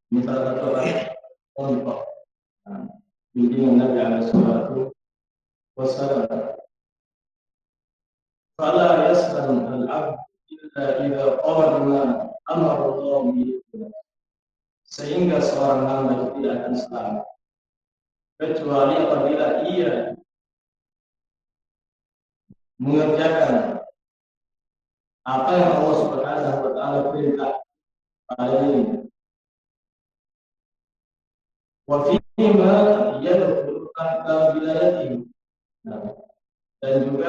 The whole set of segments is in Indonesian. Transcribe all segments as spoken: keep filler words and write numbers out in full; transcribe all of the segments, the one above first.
Ini salah satu contoh bimbingan Nabi alaihi salatu wassalam. Fala yas'al al-'abd illa idza qala ma amara Allah bihi. Sehingga seorang hamba itu tidak akan selamat kecuali apabila ia mengerjakan apa yang Allah Subhanahu wa taala perintah padanya. Wa fima yadkhulu tahta wilayatihi. Dan juga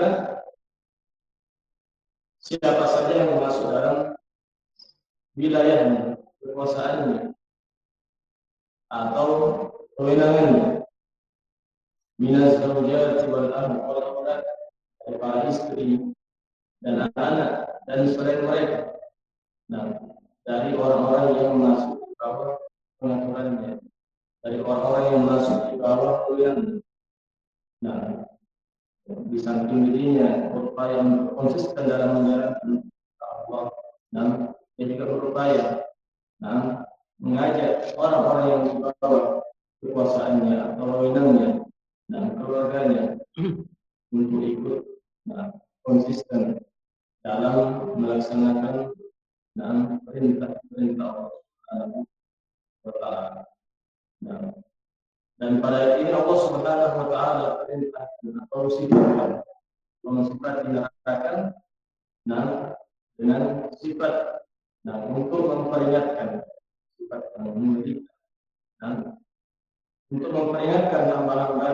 siapa saja yang masuk dalam wilayahnya, kekuasaannya atau kewenangannya, minaz zawjati wal aulad, para istri dan anak-anak dan selain mereka. Nah, dari orang-orang yang masuk di bawah pengaturannya, dari orang-orang yang masuk di bawah kewenangan. Nah, di samping dirinya berupaya untuk konsisten dalam menjalankan Allah, dan dia juga berupaya nah, mengajak orang-orang yang di bawah kekuasaannya atau wewenangnya dan keluarganya untuk ikut nah, konsisten dalam melaksanakan dan perintah-perintah Allah Subhanahu wa taala. Nah, dan pada ayat ini Allah Subhanahu wa taala perintah atau sifat mensifat dinamakan nah dengan sifat nah untuk memperingatkan sifat yang memiliki dan untuk memperingatkan hamba-hamba